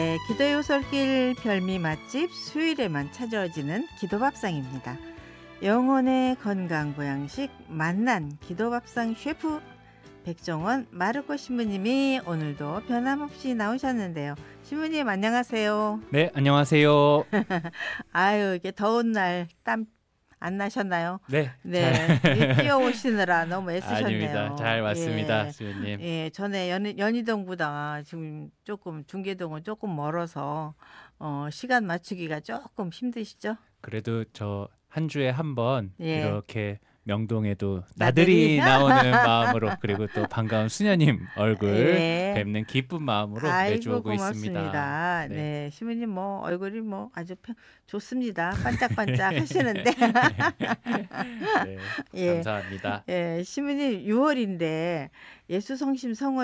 네, 기도의 오솔길 별미 맛집 수요일에만 찾아오지는 기도밥상입니다. 영혼의 건강 보양식 만난 기도밥상 셰프 백종원 마르코 신부님이 오늘도 변함없이 나오셨는데요. 신부님 안녕하세요. 네, 안녕하세요. 아유 이게 더운 날 땀 안 나셨나요? 네, 네, 뛰어오시느라 너무 애쓰셨네요. 아닙니다. 잘 왔습니다, 예. 수현님. 예, 전에 연희동보다 지금 조금 중계동은 조금 멀어서 시간 맞추기가 조금 힘드시죠? 그래도 저 한 주에 한 번 예. 이렇게 명동에도 나들이. 나들이 나오는 마음으로 그리고 또 반가운 수녀님 얼굴 예. 뵙는 기쁜 마음으로 아이고 매주 오고 고맙습니다. 있습니다. 네, 시부님 뭐 얼굴이 뭐 아주 좋습니다. 반짝반짝 하시는데. 네, 예. 감사합니다. 예, 시부님 6월인데 예수 성심 성원